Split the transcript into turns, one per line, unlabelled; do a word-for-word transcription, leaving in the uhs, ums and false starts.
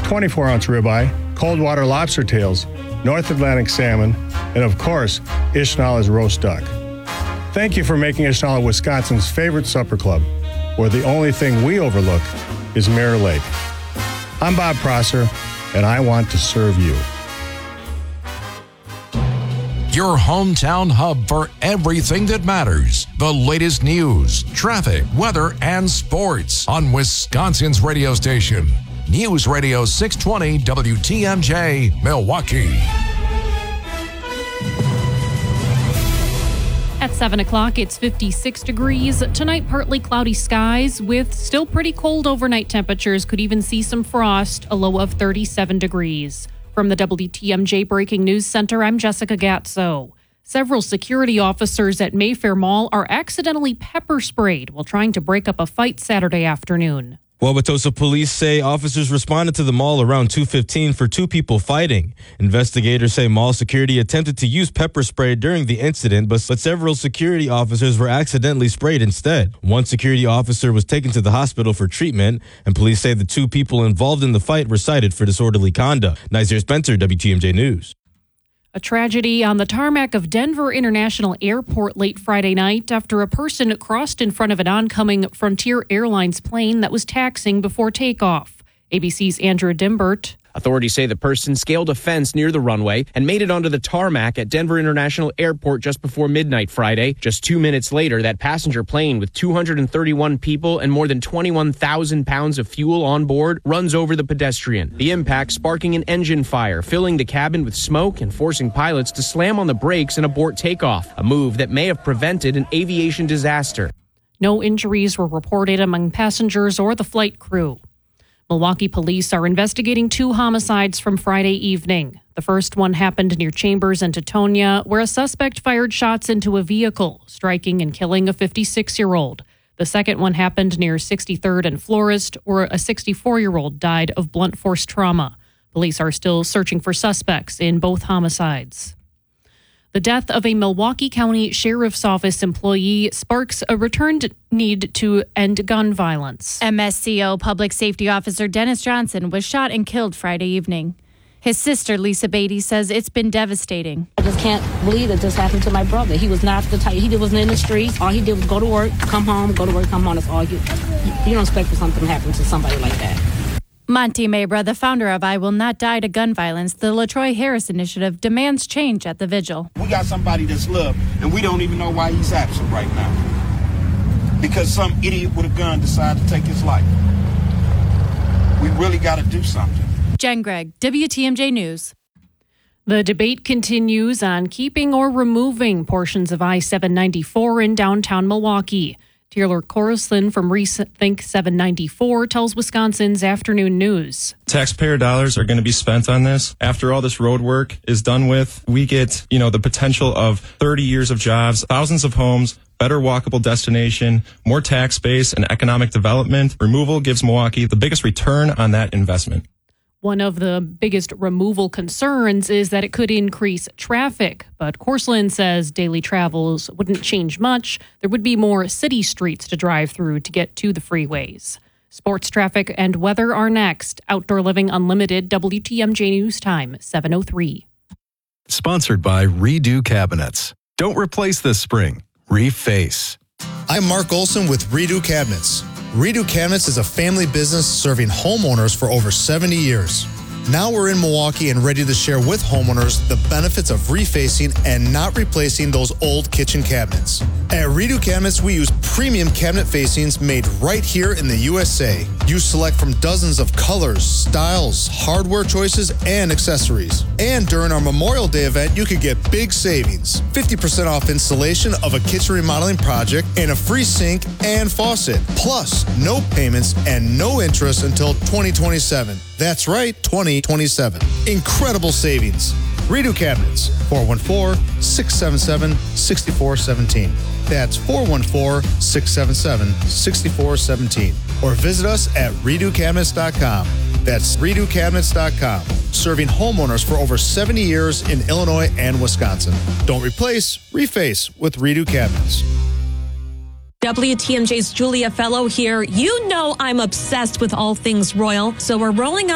twenty-four ounce ribeye, cold water lobster tails, North Atlantic salmon, and of course, Ishnala's roast duck. Thank you for making Ishnala Wisconsin's favorite supper club, where the only thing we overlook is Mirror Lake. I'm Bob Prosser, and I want to serve you.
Your hometown hub for everything that matters. The latest news, traffic, weather, and sports on Wisconsin's radio station. News Radio six twenty W T M J, Milwaukee.
At seven o'clock, it's fifty-six degrees. Tonight, partly cloudy skies with still pretty cold overnight temperatures. Could even see some frost, a low of thirty-seven degrees. From the W T M J Breaking News Center, I'm Jessica Gatso. Several security officers at Mayfair Mall are accidentally pepper sprayed while trying to break up a fight Saturday afternoon.
Wauwatosa police say officers responded to the mall around two fifteen for two people fighting. Investigators say mall security attempted to use pepper spray during the incident, but, but several security officers were accidentally sprayed instead. One security officer was taken to the hospital for treatment, and police say the two people involved in the fight were cited for disorderly conduct. Nazir Spencer, W T M J News.
A tragedy on the tarmac of Denver International Airport late Friday night after a person crossed in front of an oncoming Frontier Airlines plane that was taxiing before takeoff. A B C's Andrew Dimbert.
Authorities say the person scaled a fence near the runway and made it onto the tarmac at Denver International Airport just before midnight Friday. Just two minutes later, that passenger plane with two hundred thirty-one people and more than twenty-one thousand pounds of fuel on board runs over the pedestrian. The impact sparking an engine fire, filling the cabin with smoke and forcing pilots to slam on the brakes and abort takeoff, a move that may have prevented an aviation disaster.
No injuries were reported among passengers or the flight crew. Milwaukee police are investigating two homicides from Friday evening. The first one happened near Chambers and Teutonia, where a suspect fired shots into a vehicle, striking and killing a fifty-six-year-old. The second one happened near sixty-third and Florist, where a sixty-four-year-old died of blunt force trauma. Police are still searching for suspects in both homicides. The death of a Milwaukee County Sheriff's Office employee sparks a returned need to end gun violence.
M S C O Public Safety Officer Dennis Johnson was shot and killed Friday evening. His sister, Lisa Beatty, says it's been devastating.
I just can't believe that this happened to my brother. He was not the type. He wasn't in the streets. All he did was go to work, come home, go to work, come home. That's all you. You don't expect for something to happen to somebody like that.
Monty Mabra, the founder of I Will Not Die to Gun Violence, the LaTroy Harris Initiative, demands change at the vigil.
We got somebody that's loved, and we don't even know why he's absent right now. Because some idiot with a gun decided to take his life. We really got to do something.
Jen Gregg, W T M J News.
The debate continues on keeping or removing portions of I seven ninety-four in downtown Milwaukee. Taylor Corslin from Rethink seven ninety-four tells Wisconsin's Afternoon News.
Taxpayer dollars are going to be spent on this. After all this road work is done with, we get, you know, the potential of thirty years of jobs, thousands of homes, better walkable destination, more tax base and economic development. Removal gives Milwaukee the biggest return on that investment.
One of the biggest removal concerns is that it could increase traffic, but Corslin says daily travels wouldn't change much. There would be more city streets to drive through to get to the freeways. Sports, traffic, and weather are next. Outdoor Living Unlimited, W T M J News Time, seven oh three.
Sponsored by Redo Cabinets. Don't replace this spring. Reface.
I'm Mark Olson with Redo Cabinets. Redo Cabinets is a family business serving homeowners for over seventy years. Now we're in Milwaukee and ready to share with homeowners the benefits of refacing and not replacing those old kitchen cabinets. At Redo Cabinets, we use premium cabinet facings made right here in the U S A. You select from dozens of colors, styles, hardware choices, and accessories. And during our Memorial Day event, you could get big savings. fifty percent off installation of a kitchen remodeling project and a free sink and faucet. Plus, no payments and no interest until twenty twenty-seven. That's right, twenty twenty-seven. Incredible savings. Redo Cabinets, four one four, six seven seven, six four one seven. That's four one four, six seven seven, six four one seven. Or visit us at redo cabinets dot com. That's redo cabinets dot com. Serving homeowners for over seventy years in Illinois and Wisconsin. Don't replace, reface with Redo Cabinets.
W T M J's Julia Fellow here. You know I'm obsessed with all things royal, so we're rolling out